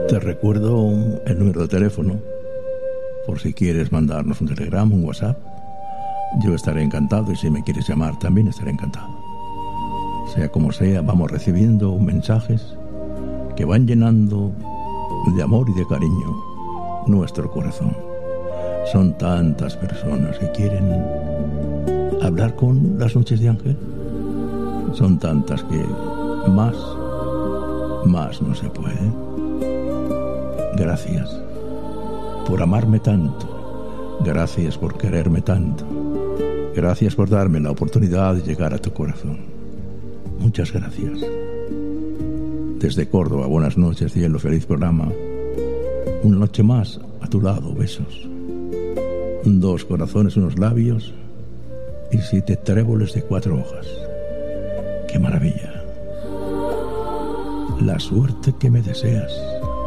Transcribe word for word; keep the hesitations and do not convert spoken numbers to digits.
Te recuerdo el número de teléfono por si quieres mandarnos un telegrama, un WhatsApp. Yo estaré encantado, y si me quieres llamar también estaré encantado. Sea como sea, vamos recibiendo mensajes que van llenando de amor y de cariño nuestro corazón. Son tantas personas que quieren hablar con las noches de Ángel. Son tantas que más, más no se puede. Gracias por amarme tanto. Gracias por quererme tanto. Gracias por darme la oportunidad de llegar a tu corazón. Muchas gracias. Desde Córdoba, buenas noches, cielo, feliz programa. Una noche más a tu lado, besos. Dos corazones, unos labios y siete tréboles de cuatro hojas. ¡Qué maravilla! La suerte que me deseas.